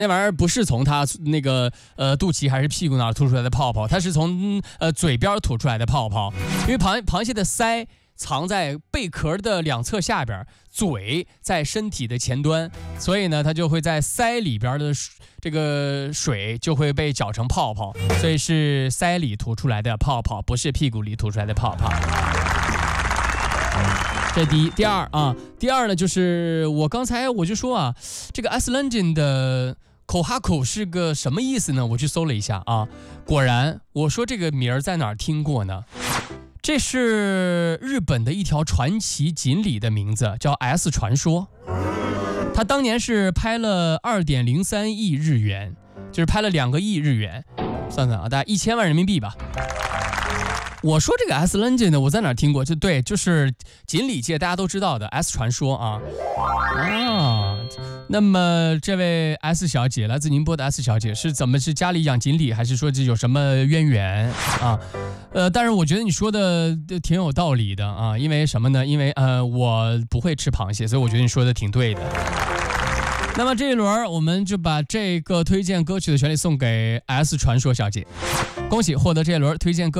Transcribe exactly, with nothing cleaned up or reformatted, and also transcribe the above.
那玩意儿不是从它那个呃肚脐还是屁股那儿吐出来的泡泡，它是从呃嘴边吐出来的泡泡。因为螃螃蟹的鳃藏在贝壳的两侧下边，嘴在身体的前端，所以呢，它就会在鳃里边的这个水就会被搅成泡泡，所以是鳃里吐出来的泡泡，不是屁股里吐出来的泡泡。这第一，第二啊，第二呢，就是我刚才我就说啊，这个 Icelandic 的口哈口是个什么意思呢？我去搜了一下啊，果然我说这个名儿在哪儿听过呢？这是日本的一条传奇锦鲤的名字，叫 S 传说。他当年是拍了 二点零三亿日元，就是拍了两个亿日元，算算啊，大概一千万人民币吧。我说这个 Icelandic 呢，我在哪儿听过？就对，就是锦鲤界大家都知道的 S 传说啊啊。那么这位 S 小姐，来自宁波的 S 小姐是怎么是家里养锦鲤，还是说这有什么渊源啊？呃，但是我觉得你说的挺有道理的啊，因为什么呢？因为呃我不会吃螃蟹，所以我觉得你说的挺对的。那么这一轮我们就把这个推荐歌曲的权利送给 S 传说小姐，恭喜获得这一轮推荐歌